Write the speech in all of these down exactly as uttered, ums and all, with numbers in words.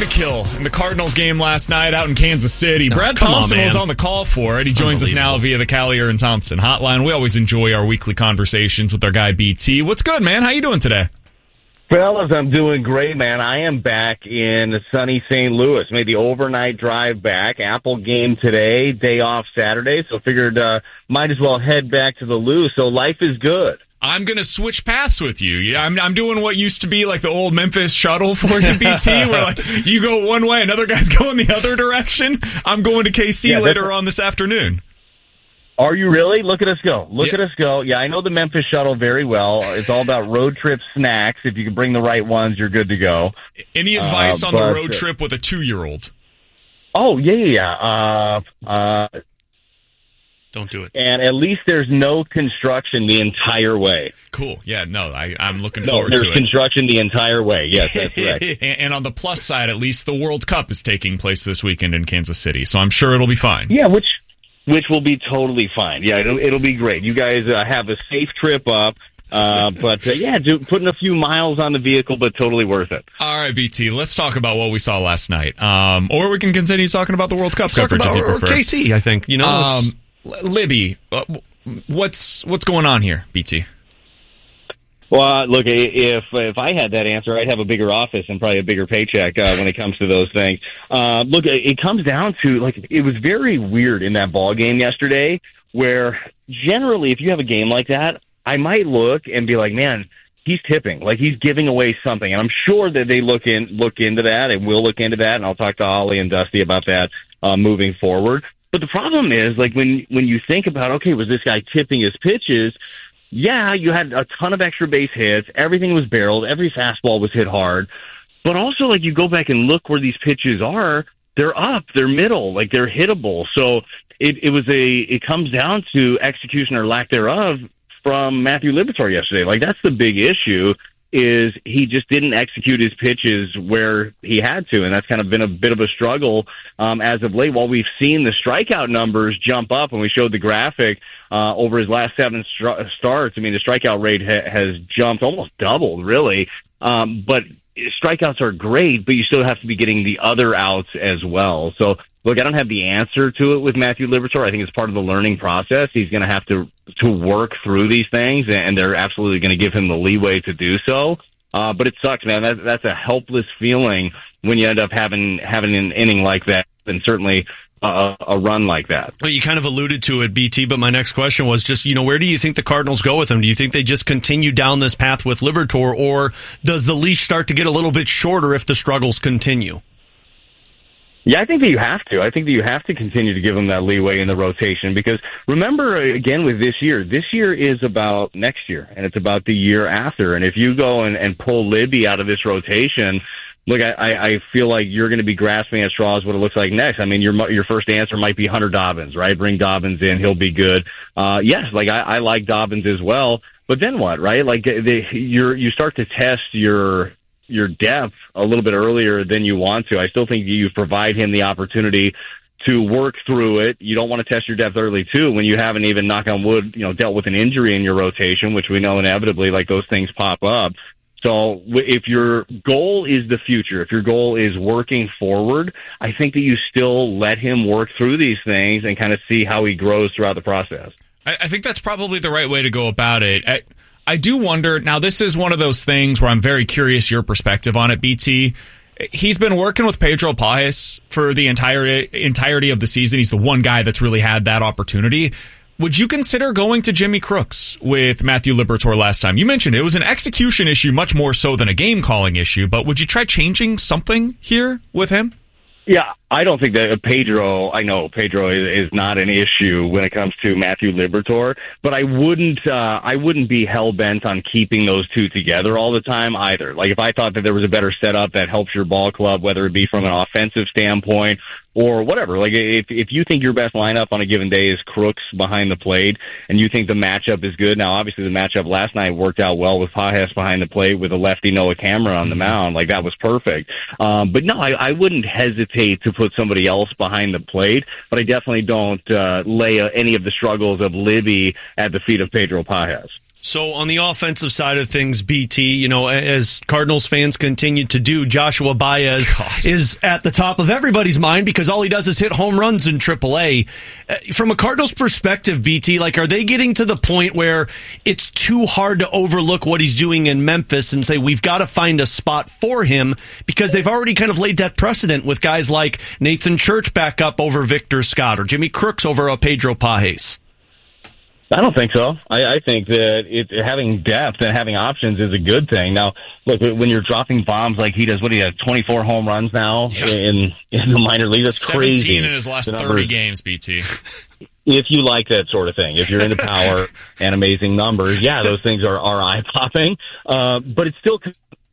to kill in the Cardinals game last night out in Kansas City. Oh, Brad Thompson on, was on the call for it. He joins us now via the Callier and Thompson hotline. We always enjoy our weekly conversations with our guy B T. What's good, man? How you doing today? Fellas, I'm doing great, man. I am back in sunny Saint Louis. Made the overnight drive back. Apple game today, day off Saturday, so figured uh, might as well head back to the Lou. So life is good. I'm going to switch paths with you. Yeah, I'm, I'm doing what used to be like the old Memphis shuttle for you, B T, where like you go one way, another guy's going the other direction. I'm going to K C yeah, later on this afternoon. Are you really? Look at us go. Look yeah. at us go. Yeah, I know the Memphis shuttle very well. It's all about road trip snacks. If you can bring the right ones, you're good to go. Any advice uh, on the but, road trip with a two-year-old? Oh, yeah, yeah, yeah. Uh, uh, Don't do it. And at least there's no construction the entire way. Cool. Yeah, no, I, I'm looking no, forward to it. There's construction the entire way. Yes, that's correct. and, and on the plus side, at least the World Cup is taking place this weekend in Kansas City, so I'm sure it'll be fine. Yeah, which which will be totally fine. Yeah, it'll, it'll be great. You guys uh, have a safe trip up. Uh, but, uh, yeah, do, putting a few miles on the vehicle, but totally worth it. All right, B T, let's talk about what we saw last night. Um, or we can continue talking about the World Cup let's coverage talk about, if you or prefer. K C, I think. You know, um, Libby, uh, what's what's going on here, B T? Well, look, if if I had that answer, I'd have a bigger office and probably a bigger paycheck uh, when it comes to those things. Uh, look, it comes down to, like, it was very weird in that ball game yesterday where generally if you have a game like that, I might look and be like, man, he's tipping, like he's giving away something. And I'm sure that they look in look into that and will look into that, and I'll talk to Ollie and Dusty about that uh, moving forward. But the problem is, like, when when you think about, okay, was this guy tipping his pitches? Yeah, you had a ton of extra base hits. Everything was barreled. Every fastball was hit hard. But also, like, you go back and look where these pitches are, they're up, they're middle, like they're hittable. So it, it was a, it comes down to execution or lack thereof from Matthew Liberatore yesterday. Like, that's the big issue, is he just didn't execute his pitches where he had to, and that's kind of been a bit of a struggle um, as of late. While we've seen the strikeout numbers jump up, and we showed the graphic uh, over his last seven str- starts, I mean, the strikeout rate ha- has jumped, almost doubled, really. Um, but strikeouts are great, but you still have to be getting the other outs as well. So, look, I don't have the answer to it with Matthew Liberatore. I think it's part of the learning process. He's going to have to to work through these things, and they're absolutely going to give him the leeway to do so. Uh, but it sucks, man. That, that's a helpless feeling when you end up having having an inning like that, and certainly a, a run like that. Well, you kind of alluded to it, B T, but my next question was just, you know, where do you think the Cardinals go with him? Do you think they just continue down this path with Liberatore, or does the leash start to get a little bit shorter if the struggles continue? Yeah, I think that you have to. I think that you have to continue to give them that leeway in the rotation, because remember, again, with this year, this year is about next year, and it's about the year after. And if you go and, and pull Libby out of this rotation, look, I, I feel like you're going to be grasping at straws what it looks like next. I mean, your your first answer might be Hunter Dobbins, right? Bring Dobbins in, he'll be good. Uh, yes, like I, I like Dobbins as well, but then what, right? Like they, you're you start to test your your depth a little bit earlier than you want to. I still think you provide him the opportunity to work through it. You don't want to test your depth early too when you haven't even, knock on wood, you know, dealt with an injury in your rotation, which we know inevitably, like, those things pop up. So if your goal is the future, if your goal is working forward, I think that you still let him work through these things and kind of see how he grows throughout the process. I, I think that's probably the right way to go about it. I, I do wonder, now this is one of those things where I'm very curious your perspective on it, B T. He's been working with Pedro Pages for the entire entirety of the season. He's the one guy that's really had that opportunity. Would you consider going to Jimmy Crooks with Matthew Liberatore last time? You mentioned it was an execution issue much more so than a game-calling issue, but would you try changing something here with him? Yeah, I don't think that Pedro, I know Pedro is, is not an issue when it comes to Matthew Liberatore, but I wouldn't, uh, I wouldn't be hell-bent on keeping those two together all the time either. Like, if I thought that there was a better setup that helps your ball club, whether it be from an offensive standpoint or whatever, like if if you think your best lineup on a given day is Crooks behind the plate and you think the matchup is good, now obviously the matchup last night worked out well with Pages behind the plate with a lefty Noah Cameron on the mound, like that was perfect. Um, but no, I, I wouldn't hesitate to put somebody else behind the plate, but I definitely don't uh, lay uh, any of the struggles of Libby at the feet of Pedro Pages. So on the offensive side of things, B T, you know, as Cardinals fans continue to do, Joshua Baez God. is at the top of everybody's mind because all he does is hit home runs in triple A. From a Cardinals perspective, B T, like, are they getting to the point where it's too hard to overlook what he's doing in Memphis and say, we've got to find a spot for him because they've already kind of laid that precedent with guys like Nathan Church back up over Victor Scott or Jimmy Crooks over uh, Pedro Pajes? I don't think so. I, I think that it, having depth and having options is a good thing. Now, look, when you're dropping bombs like he does, what do you have, twenty-four home runs now yeah. in in the minor league? That's seventeen crazy. in his last thirty games, B T. If you like that sort of thing, if you're into power and amazing numbers, yeah, those things are, are eye-popping. Uh, but it's still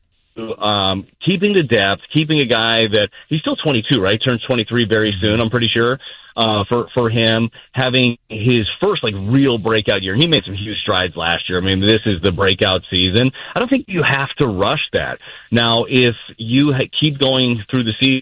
um, keeping the depth, keeping a guy that he's still twenty-two, right? Turns twenty-three very soon, I'm pretty sure. Uh, for, for him, having his first, like, real breakout year. And he made some huge strides last year. I mean, this is the breakout season. I don't think you have to rush that. Now, if you ha- keep going through the season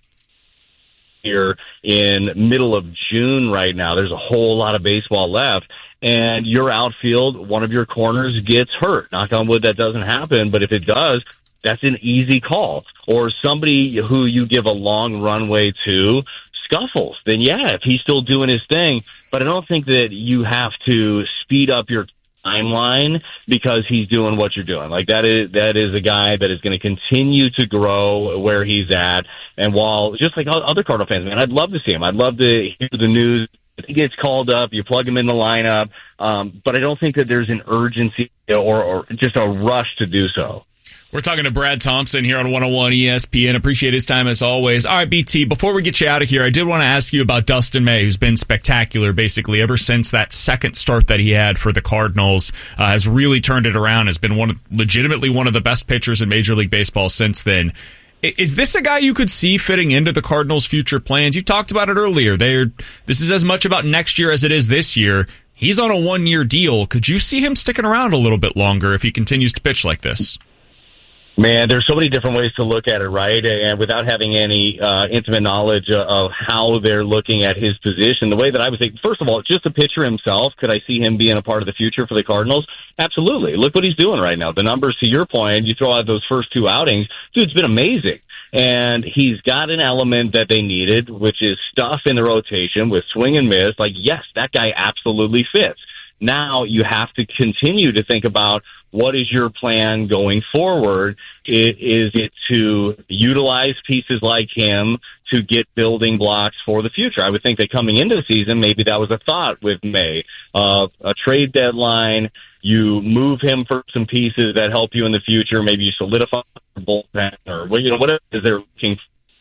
here in middle of June right now, there's a whole lot of baseball left, and your outfield, one of your corners gets hurt. Knock on wood, that doesn't happen, but if it does, that's an easy call. Or somebody who you give a long runway to scuffles, then yeah, if he's still doing his thing. But I don't think that you have to speed up your timeline because he's doing what you're doing. Like, that is that is a guy that is going to continue to grow where he's at. And while, just like other Cardinal fans, man, I'd love to see him. I'd love to hear the news. He gets called up, you plug him in the lineup. Um, but I don't think that there's an urgency or, or just a rush to do so. We're talking to Brad Thompson here on one oh one E S P N. Appreciate his time as always. All right, B T, before we get you out of here, I did want to ask you about Dustin May, who's been spectacular basically ever since that second start that he had for the Cardinals. Uh, has really turned it around, has been one of, legitimately one of the best pitchers in Major League Baseball since then. Is this a guy you could see fitting into the Cardinals' future plans? You talked about it earlier. They're, this is as much about next year as it is this year. He's on a one-year deal. Could you see him sticking around a little bit longer if he continues to pitch like this? Man, there's so many different ways to look at it, right? And without having any uh, intimate knowledge of how they're looking at his position, the way that I would think, first of all, just the pitcher himself, could I see him being a part of the future for the Cardinals? Absolutely. Look what he's doing right now. The numbers, to your point, you throw out those first two outings, dude's been amazing. And he's got an element that they needed, which is stuff in the rotation with swing and miss. Like, yes, that guy absolutely fits. Now you have to continue to think about what is your plan going forward. It, is it to utilize pieces like him to get building blocks for the future? I would think that coming into the season, maybe that was a thought with May. Uh, a trade deadline, you move him for some pieces that help you in the future. Maybe you solidify the bullpen or, you know, whatever it is they're looking for.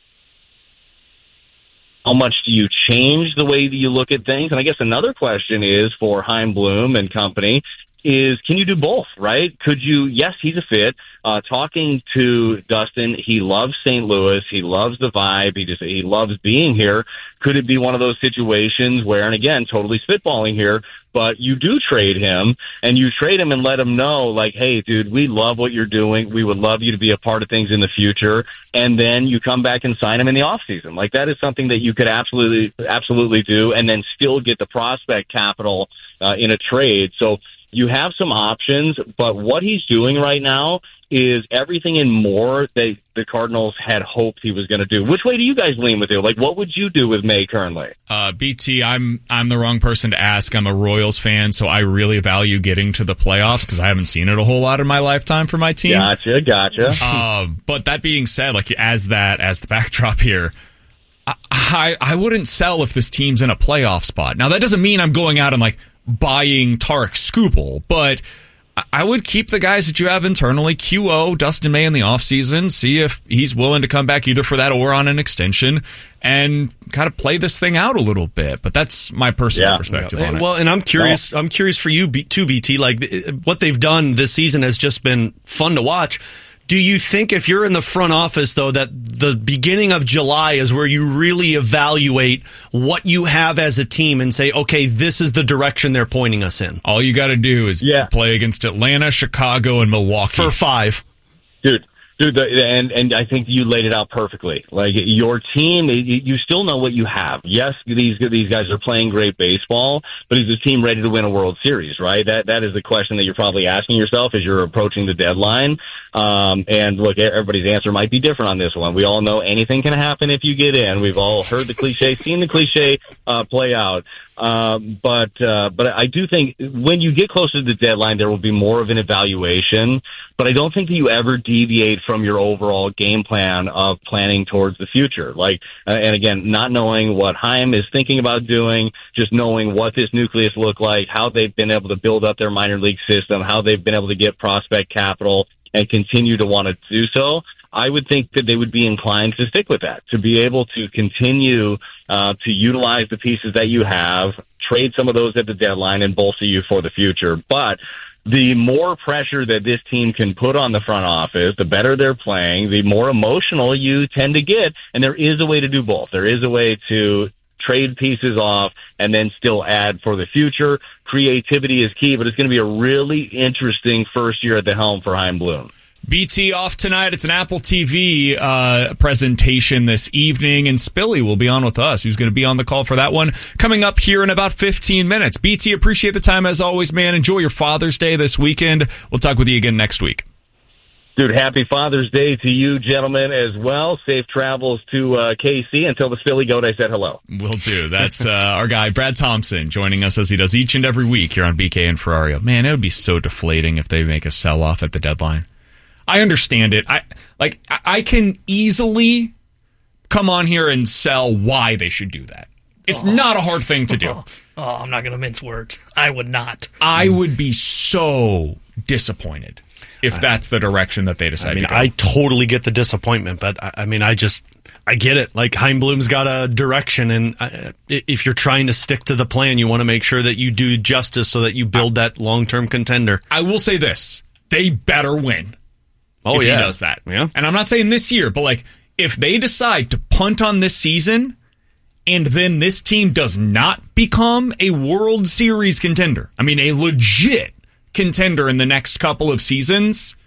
How much do you change the way that you look at things? And I guess another question is for Chaim Bloom and company is, can you do both, right? Could you, yes, he's a fit. Uh, talking to Dustin, he loves Saint Louis. He loves the vibe. He just, he loves being here. Could it be one of those situations where, and again, totally spitballing here, but you do trade him and you trade him and let him know, like, hey, dude, we love what you're doing. We would love you to be a part of things in the future. And then you come back and sign him in the off season. Like, that is something that you could absolutely, absolutely do and then still get the prospect capital uh, in a trade. So you have some options, but what he's doing right now is everything and more that the Cardinals had hoped he was going to do. Which way do you guys lean with it? Like, what would you do with May currently? Uh, B T, I'm I'm the wrong person to ask. I'm a Royals fan, so I really value getting to the playoffs because I haven't seen it a whole lot in my lifetime for my team. Gotcha, gotcha. Uh, but that being said, like as that as the backdrop here, I, I I wouldn't sell if this team's in a playoff spot. Now that doesn't mean I'm going out and like buying Tarek Skubal, but I would keep the guys that you have internally, Q O, Dustin May in the offseason, see if he's willing to come back either for that or on an extension and kind of play this thing out a little bit. But that's my personal yeah. perspective yeah. on it. Well, and I'm curious, I'm curious for you too, B T, like what they've done this season has just been fun to watch. Do you think if you're in the front office, though, that the beginning of July is where you really evaluate what you have as a team and say, okay, this is the direction they're pointing us in? All you got to do is yeah. play against Atlanta, Chicago, and Milwaukee. For five. Dude, Dude, the, and and I think you laid it out perfectly. Like, your team, you still know what you have. Yes, these these guys are playing great baseball, but is the team ready to win a World Series, right? That That is the question that you're probably asking yourself as you're approaching the deadline. Um, and look, everybody's answer might be different on this one. We all know anything can happen if you get in. We've all heard the cliche, seen the cliche uh, play out. Um, but uh, but I do think when you get closer to the deadline, there will be more of an evaluation. But I don't think that you ever deviate from your overall game plan of planning towards the future. Like, uh, and again, not knowing what Chaim is thinking about doing, just knowing what this nucleus look like, how they've been able to build up their minor league system, how they've been able to get prospect capital and continue to want to do so. I would think that they would be inclined to stick with that, to be able to continue uh, to utilize the pieces that you have, trade some of those at the deadline, and bolster you for the future. But the more pressure that this team can put on the front office, the better they're playing, the more emotional you tend to get. And there is a way to do both. There is a way to trade pieces off and then still add for the future. Creativity is key, but it's going to be a really interesting first year at the helm for Chaim Bloom. B T off tonight. It's an Apple T V uh, presentation this evening, and Spilly will be on with us, who's going to be on the call for that one coming up here in about fifteen minutes. B T, appreciate the time as always, man. Enjoy your Father's Day this weekend. We'll talk with you again next week. Dude, happy Father's Day to you, gentlemen, as well. Safe travels to uh, K C. Until the Philly goat, I said hello. Will do. That's uh, our guy, Brad Thompson, joining us as he does each and every week here on B K and Ferrario. Man, it would be so deflating if they make a sell-off at the deadline. I understand it. I like. I can easily come on here and sell why they should do that. It's oh. not a hard thing to do. Oh, oh I'm not going to mince words. I would not. I would be so disappointed if that's the direction that they decide I mean, to go. I totally get the disappointment, but I, I mean, I just, I get it. Like, Chaim Bloom's got a direction, and uh, if you're trying to stick to the plan, you want to make sure that you do justice so that you build that long-term contender. I will say this. They better win. Oh, if yeah. he does that. Yeah. And I'm not saying this year, but like, if they decide to punt on this season, and then this team does not become a World Series contender, I mean, a legit contender in the next couple of seasons,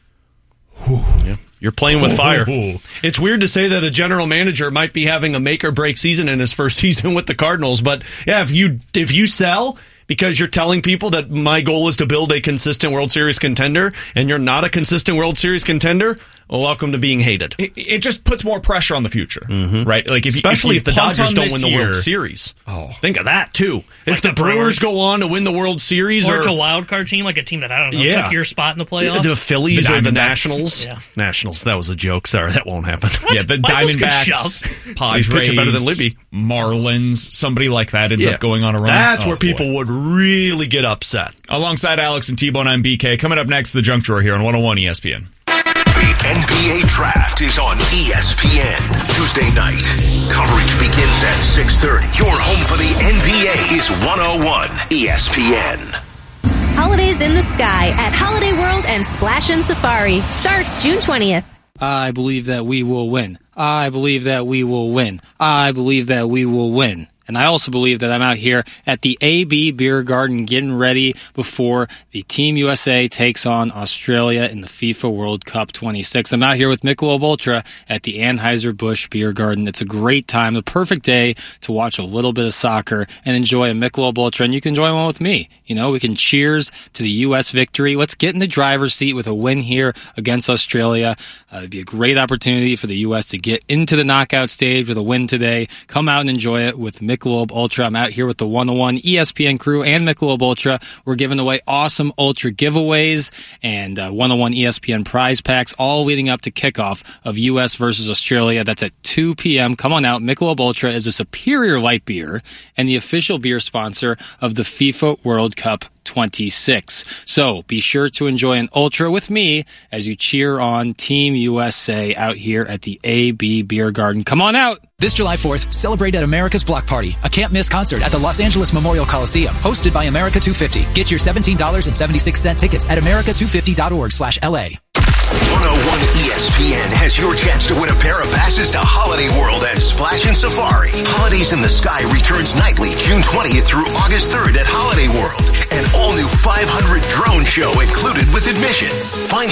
yeah. You're playing with fire. It's weird to say that a general manager might be having a make or break season in his first season with the Cardinals, but yeah, if you if you sell because you're telling people that my goal is to build a consistent World Series contender, and you're not a consistent World Series contender, well, welcome to being hated. It, it just puts more pressure on the future, mm-hmm. right? Like if especially you, if, if the Dodgers don't win the year, World Series. Oh, think of that too. If like the, the Brewers, Brewers go on to win the World Series, or, or it's a wild card team, like a team that I don't know yeah. took your spot in the playoffs, the, the Phillies the or the Nationals. Yeah. Nationals. That was a joke. Sorry, that won't happen. What? Yeah, the Michael's Diamondbacks, Padres, pitching better than Libby, Marlins, somebody like that ends yeah. up going on a run. That's oh, where people boy. would really get upset. Alongside Alex and T-Bone, I'm B K. Coming up next, the Junk Drawer here on one oh one E S P N. The N B A Draft is on E S P N Tuesday night. Coverage begins at six thirty. Your home for the N B A is one oh one E S P N. Holidays in the Sky at Holiday World and Splash and Safari starts June twentieth. I believe that we will win. I believe that we will win. I believe that we will win. And I also believe that I'm out here at the A B Beer Garden getting ready before the Team U S A takes on Australia in the FIFA World Cup twenty-six. I'm out here with Michelob Ultra at the Anheuser-Busch Beer Garden. It's a great time, the perfect day to watch a little bit of soccer and enjoy a Michelob Ultra. And you can enjoy one with me. You know, we can cheers to the U S victory. Let's get in the driver's seat with a win here against Australia. Uh, it'd be a great opportunity for the U S to get into the knockout stage with a win today. Come out and enjoy it with Michelob Michelob Ultra. I'm out here with the one oh one E S P N crew and Michelob Ultra. We're giving away awesome Ultra giveaways and uh, one oh one E S P N prize packs, all leading up to kickoff of U S versus Australia. That's at two p.m. Come on out. Michelob Ultra is a superior light beer and the official beer sponsor of the FIFA World Cup twenty-six. So be sure to enjoy an Ultra with me as you cheer on Team U S A out here at the A B Beer Garden. Come on out. This July fourth, celebrate at America's Block Party, a can't-miss concert at the Los Angeles Memorial Coliseum, hosted by America two fifty. Get your seventeen dollars and seventy-six cents tickets at america two fifty dot org slash L A. one oh one E S P N has your chance to win a pair of passes to Holiday World and Splash and Safari. Holidays in the Sky returns nightly, June twentieth through August third at Holiday World. An all-new five hundred drone show included with admission. Find